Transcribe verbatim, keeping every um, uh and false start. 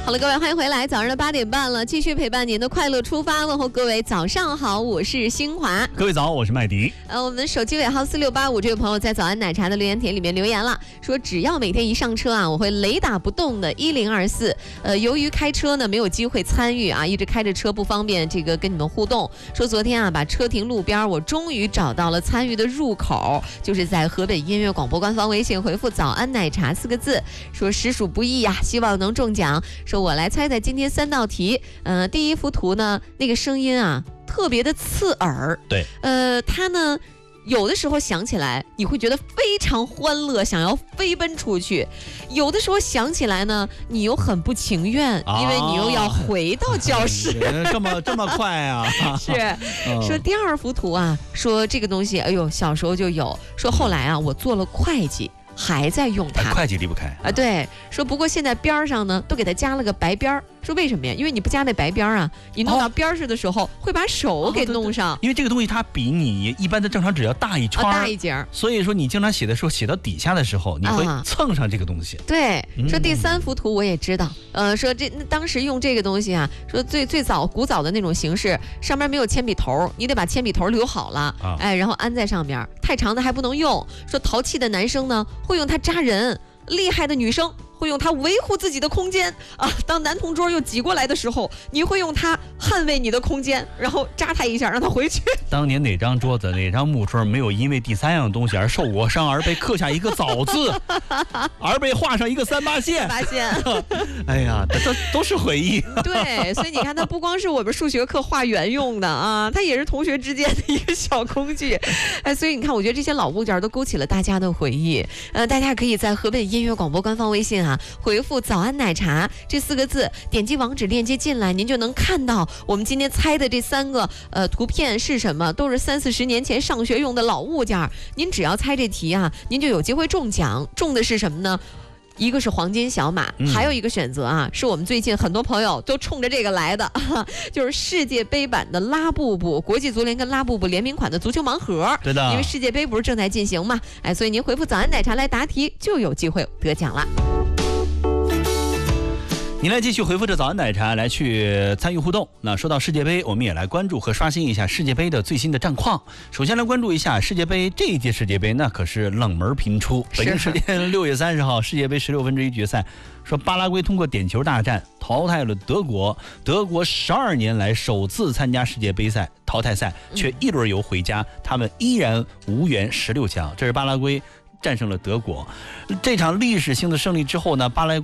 好了，各位欢迎回来，早上的八点半了，继续陪伴您的快乐出发，问候各位早上好，我是新华。 各位早，我是麦迪。 呃，我们手机尾号四六八五这位朋友在早安奶茶的留言帖里面留言了，说只要每天一上车啊，我会雷打不动的一零二四。呃，由于开车呢没有机会参与啊，一直开着车不方便这个跟你们互动。说昨天啊把车停路边，我终于找到了参与的入口，就是在河北音乐广播官方微信回复早安奶茶四个字，说实属不易呀、啊，希望能中奖。说我来猜猜今天三道题，呃，第一幅图呢，那个声音啊特别的刺耳， 对， 呃，它呢有的时候想起来你会觉得非常欢乐，想要飞奔出去；有的时候想起来呢，你又很不情愿，因为你又要回到教室。 啊、这么这么快啊？ 是，说第二幅图啊，说这个东西，哎呦，小时候就有，说后来啊，我做了会计。还在用它， 会计离不开啊。对，说不过现在边上呢都给它加了个白边儿，说为什么呀？因为你不加那白边啊，你弄到边上的时候、哦、会把手给弄上、哦对对。 因为这个东西它比你一般的正常纸要大一圈、啊、 大一截，所以说你经常写的时候写到底下的时候，你会蹭上这个东西。啊、 对，说第三幅图我也知道，呃，说这当时用这个东西啊，说最最早古早的那种形式，上面没有铅笔头，你得把铅笔头留好了，啊、哎，然后安在上面，太长的还不能用。说淘气的男生呢。会用它扎人，厉害的女生会用它维护自己的空间啊！当男同桌又挤过来的时候，你会用它捍卫你的空间，然后扎他一下，让他回去。 当年哪张桌子、哪张木桌没有因为第三样东西而受过伤，而被刻下一个早字，而被画上一个三八线？ 八线。 哎呀，这都是回忆。 对，所以你看，它不光是我们数学课画圆用的啊，它也是同学之间的一个小工具。哎，所以你看，我觉得这些老物件都勾起了大家的回忆。呃，大家可以在河北音乐广播官方微信啊。回复早安奶茶这四个字，点击网址链接进来，您就能看到我们今天猜的这三个呃图片是什么，都是三四十年前上学用的老物件。您只要猜这题啊，您就有机会中奖。中的是什么呢？一个是黄金小马、嗯、还有一个选择啊，是我们最近很多朋友都冲着这个来的、啊、就是世界杯版的拉布布，国际足联跟拉布布联名款的足球盲盒。 对的， 因为世界杯不是正在进行嘛，哎，所以您回复早安奶茶来答题就有机会得奖了。 您来继续回复着早安奶茶来去参与互动。那说到世界杯，我们也来关注和刷新一下世界杯的最新的战况。首先来关注一下世界杯，这一届世界杯那可是冷门频出。北京时间六月三十号，世界杯十六分之一决赛，说巴拉圭通过点球大战淘汰了德国。德国十二年来首次参加世界杯赛淘汰赛，却一轮游回家，他们依然无缘十六强。这是巴拉圭战胜了德国。这场历史性的胜利之后呢，巴拉圭